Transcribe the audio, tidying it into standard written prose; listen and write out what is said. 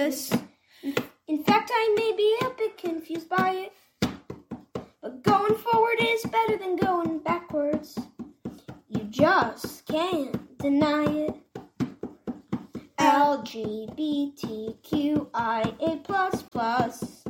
In fact, I may be a bit confused by it, but going forward is better than going backwards. You just can't deny it. LGBTQIA++.